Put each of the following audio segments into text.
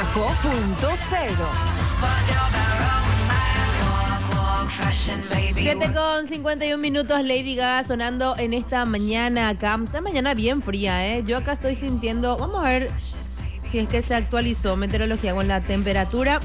7:51 Lady Gaga sonando en esta mañana acá. Esta mañana bien fría, ¿eh? Yo acá estoy sintiendo... Vamos a ver si es que se actualizó meteorología con la temperatura.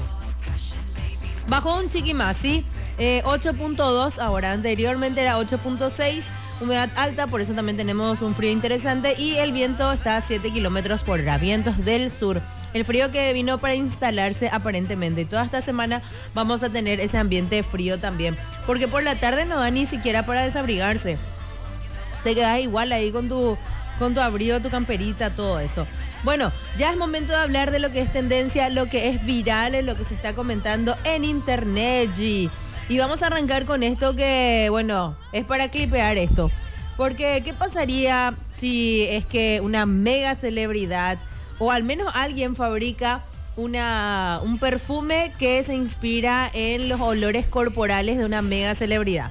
Bajó un chiqui más, ¿sí? 8.2 ahora. Anteriormente era 8.6. Humedad alta, por eso también tenemos un frío interesante. Y el viento está a 7 kilómetros por hora. Vientos del sur. El frío que vino para instalarse aparentemente. Y toda esta semana vamos a tener ese ambiente frío también. Porque por la tarde no da ni siquiera para desabrigarse. Te quedas igual ahí con tu abrigo, tu camperita, todo eso. Bueno, ya es momento de hablar de lo que es tendencia, lo que es viral, lo que se está comentando en internet. Y vamos a arrancar con esto que, bueno, es para clipear esto. Porque, ¿qué pasaría si es que una mega celebridad... o al menos alguien fabrica un perfume que se inspira en los olores corporales de una mega celebridad?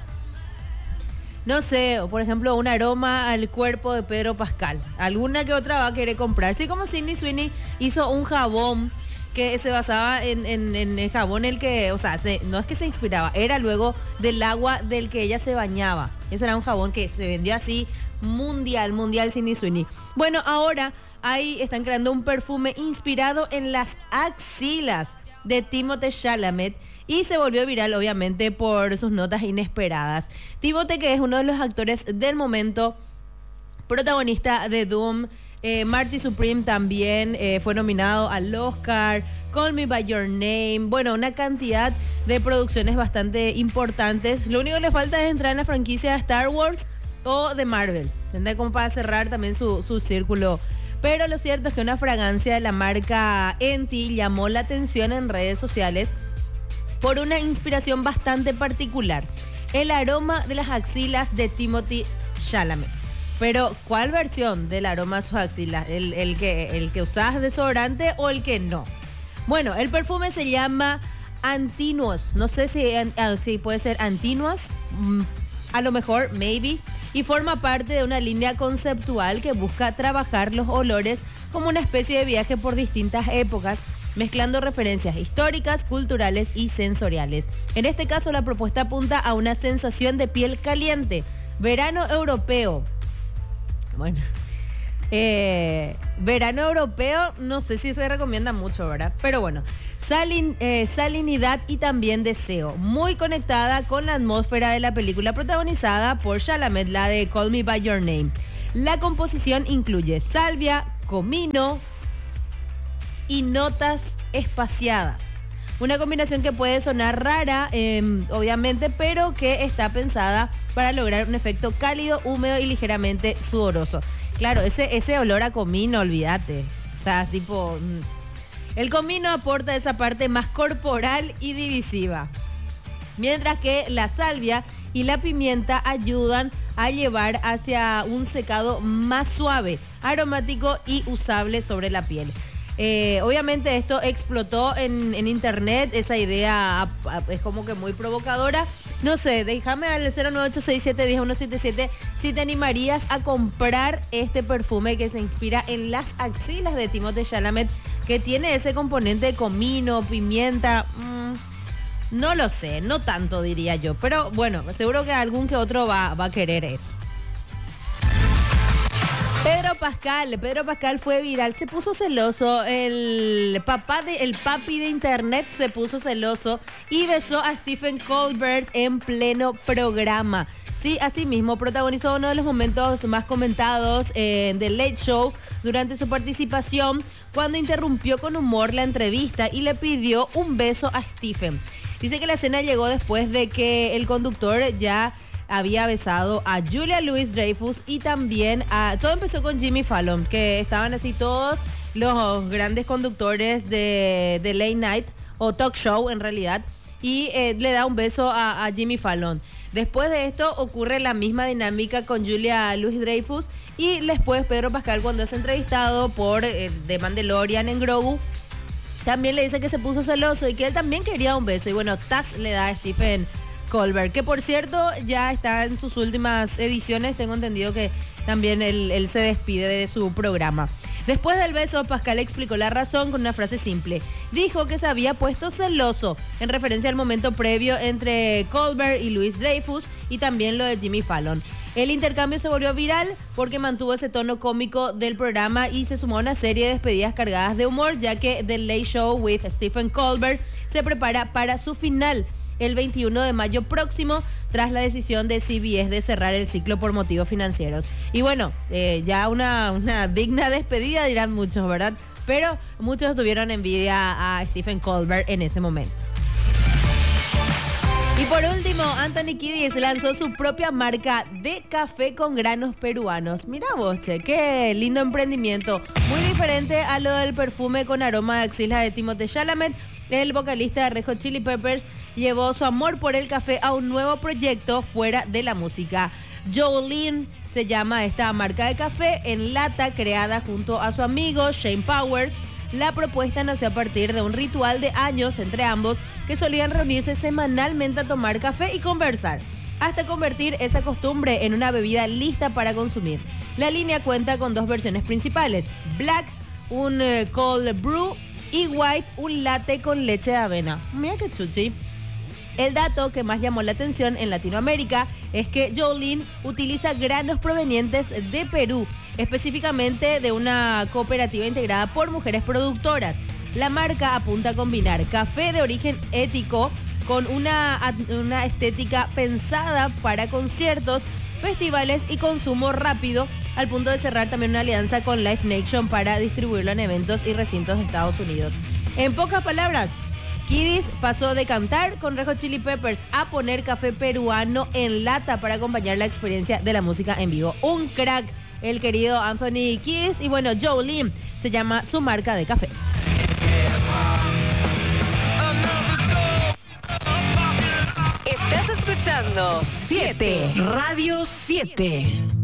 No sé, por ejemplo, un aroma al cuerpo de Pedro Pascal. Alguna que otra va a querer comprar. Sí, como Sydney Sweeney hizo un jabón que se basaba en el jabón el que, o sea, no es que se inspiraba, era luego del agua del que ella se bañaba. Ese era un jabón que se vendió así mundial Sydney Sweeney. Bueno, ahora... ahí están creando un perfume inspirado en las axilas de Timothée Chalamet y se volvió viral obviamente por sus notas inesperadas. Timothée, que es uno de los actores del momento, protagonista de Doom, Marty Supreme también fue nominado al Oscar, Call Me By Your Name, bueno, una cantidad de producciones bastante importantes. Lo único que le falta es entrar en la franquicia de Star Wars o de Marvel, ¿entendés? Como para cerrar también su círculo. Pero lo cierto es que una fragancia de la marca Enty llamó la atención en redes sociales por una inspiración bastante particular. El aroma de las axilas de Timothée Chalamet. Pero, ¿cuál versión del aroma de sus axilas? ¿El que usás desodorante o el que no? Bueno, el perfume se llama Antinuous. No sé si puede ser Antinuous. A lo mejor, maybe. Y forma parte de una línea conceptual que busca trabajar los olores como una especie de viaje por distintas épocas, mezclando referencias históricas, culturales y sensoriales. En este caso, la propuesta apunta a una sensación de piel caliente. Verano europeo. Bueno, verano europeo, no sé si se recomienda mucho, ¿verdad? Pero bueno, salinidad y también deseo. Muy conectada con la atmósfera de la película protagonizada por Chalamet, la de Call Me By Your Name. La composición incluye salvia, comino y notas espaciadas. Una combinación que puede sonar rara, obviamente, pero que está pensada para lograr un efecto cálido, húmedo y ligeramente sudoroso. Claro, ese olor a comino, olvídate. O sea, tipo... el comino aporta esa parte más corporal y divisiva. Mientras que la salvia y la pimienta ayudan a llevar hacia un secado más suave, aromático y usable sobre la piel. Obviamente esto explotó en internet, esa idea es como que muy provocadora. No sé, déjame al 09867102177 si te animarías a comprar este perfume que se inspira en las axilas de Timothée Chalamet, que tiene ese componente de comino, pimienta. No lo sé, no tanto diría yo, pero bueno, seguro que algún que otro va a querer eso. Pedro Pascal fue viral, se puso celoso, el papi de internet se puso celoso y besó a Stephen Colbert en pleno programa. Sí, asimismo protagonizó uno de los momentos más comentados de Late Show durante su participación, cuando interrumpió con humor la entrevista y le pidió un beso a Stephen. Dice que la escena llegó después de que el conductor ya había besado a Julia Louis-Dreyfus y también todo empezó con Jimmy Fallon, que estaban así todos los grandes conductores de Late Night o Talk Show en realidad, y le da un beso a Jimmy Fallon. Después de esto ocurre la misma dinámica con Julia Louis-Dreyfus y después Pedro Pascal, cuando es entrevistado por The Mandalorian en Grogu, también le dice que se puso celoso y que él también quería un beso, y bueno, tas le da a Stephen Colbert, que por cierto ya está en sus últimas ediciones. Tengo entendido que también él se despide de su programa. Después del beso, Pascal explicó la razón con una frase simple. Dijo que se había puesto celoso, en referencia al momento previo entre Colbert y Louis Dreyfus y también lo de Jimmy Fallon. El intercambio se volvió viral porque mantuvo ese tono cómico del programa y se sumó a una serie de despedidas cargadas de humor, ya que The Late Show with Stephen Colbert se prepara para su final el 21 de mayo próximo, tras la decisión de CBS de cerrar el ciclo por motivos financieros. Y bueno, ya una digna despedida, dirán muchos, ¿verdad? Pero muchos tuvieron envidia a Stephen Colbert en ese momento. Y por último, Anthony Kiedis lanzó su propia marca de café con granos peruanos. Mira vos, che, qué lindo emprendimiento. Muy diferente a lo del perfume con aroma de axila de Timothée Chalamet. El vocalista de Red Hot Chili Peppers llevó su amor por el café a un nuevo proyecto fuera de la música. Jolene se llama esta marca de café en lata creada junto a su amigo Shane Powers. La propuesta nació a partir de un ritual de años entre ambos que solían reunirse semanalmente a tomar café y conversar, hasta convertir esa costumbre en una bebida lista para consumir. La línea cuenta con dos versiones principales: Black, un cold brew, y White, un latte con leche de avena. Mira qué chuchi. El dato que más llamó la atención en Latinoamérica es que Jolene utiliza granos provenientes de Perú, específicamente de una cooperativa integrada por mujeres productoras. La marca apunta a combinar café de origen ético con una estética pensada para conciertos, festivales y consumo rápido, al punto de cerrar también una alianza con Live Nation para distribuirlo en eventos y recintos de Estados Unidos. En pocas palabras, Kiedis pasó de cantar con Red Hot Chili Peppers a poner café peruano en lata para acompañar la experiencia de la música en vivo. Un crack, el querido Anthony Kiedis. Y bueno, Jolene se llama su marca de café. Estás escuchando 7 Radio 7.